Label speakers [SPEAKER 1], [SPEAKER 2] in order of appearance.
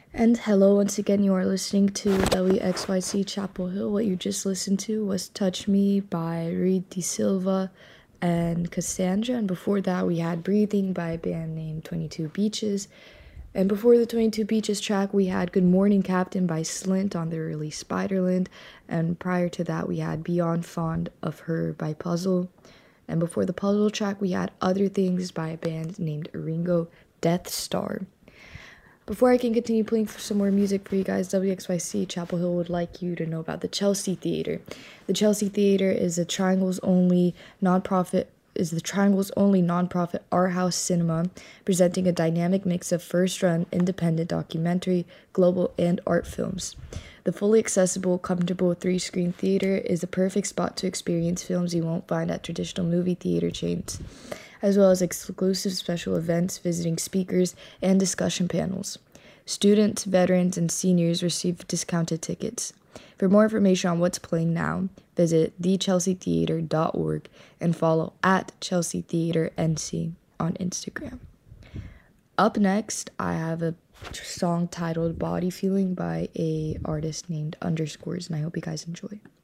[SPEAKER 1] And hello once again, you are listening to WXYC Chapel Hill. What you just listened to was Touch Me by Reed De Silva and Cassandra. And before that, we had Breathing by a band named 22 Beaches. And before the 22 Beaches track, we had Good Morning Captain by Slint on their release Spiderland. And prior to that, we had Beyond Fond of Her by Puzzle. And before the Puzzle track, we had Other Things by a band named Ringo Death Star. Before I can continue playing for some more music for you guys, WXYC Chapel Hill would like you to know about the Chelsea Theater. The Chelsea Theater is the Triangle's only nonprofit art house cinema, presenting a dynamic mix of first-run independent documentary, global, and art films. The fully accessible, comfortable 3-screen theater is the perfect spot to experience films you won't find at traditional movie theater chains, as well as exclusive special events, visiting speakers, and discussion panels. Students, veterans, and seniors receive discounted tickets. For more information on what's playing now, visit thechelseatheater.org and follow at Chelsea Theater NC on Instagram. Up next, I have a song titled Body Feeling by a artist named Underscores, and I hope you guys enjoy.